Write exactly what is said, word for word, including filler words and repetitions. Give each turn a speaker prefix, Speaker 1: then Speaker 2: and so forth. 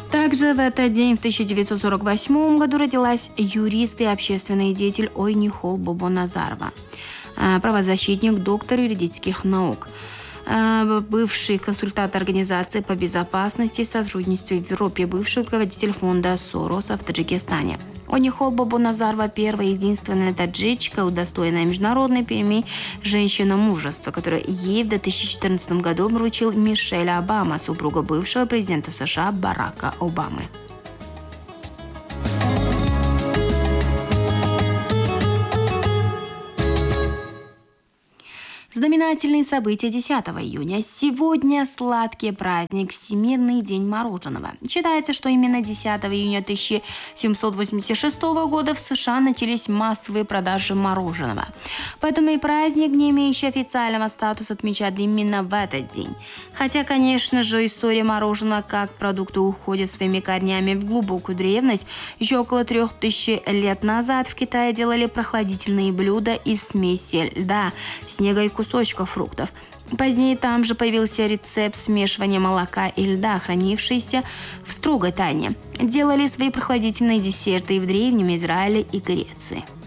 Speaker 1: Также в этот день, в тысяча девятьсот сорок восьмом году, родилась юрист и общественный деятель Ойнихол Бобоназарова, правозащитник, доктор юридических наук, бывший консультант Организации по безопасности и сотрудничеству в Европе, бывший руководитель фонда Сороса в Таджикистане. Ойнихол Бобоназарова – первая и единственная таджичка, удостоенная международной премии «Женщина мужества», которую ей в две тысячи четырнадцатом году вручил Мишель Обама, супруга бывшего президента США Барака Обамы. Знаменательные события десятого июня. Сегодня сладкий праздник – Всемирный день мороженого. Считается, что именно десятого июня тысяча семьсот восемьдесят шестого года в США начались массовые продажи мороженого. Поэтому и праздник, не имеющий официального статуса, отмечают именно в этот день. Хотя, конечно же, история мороженого как продукта уходит своими корнями в глубокую древность. Еще около трех тысяч лет назад в Китае делали прохладительные блюда из смеси льда, снега и кусочков фруктов. Позднее там же появился рецепт смешивания молока и льда, хранившийся в строгой тайне. Делали свои прохладительные десерты и в Древнем Израиле и Греции.